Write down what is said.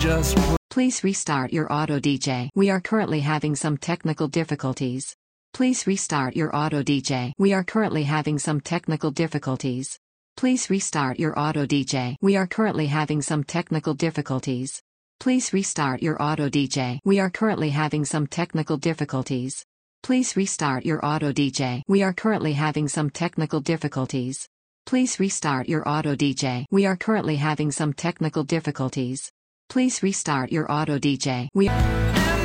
just put. Please restart your auto DJ. We are currently having some technical difficulties. Please restart your auto DJ. We are currently having some technical difficulties. Please restart your auto DJ. We are currently having some technical difficulties. Please restart your auto DJ. We are currently having some technical difficulties. Please restart your auto DJ. We are currently having some technical difficulties. Please restart your auto DJ. We are currently having some technical difficulties. Please restart your auto DJ.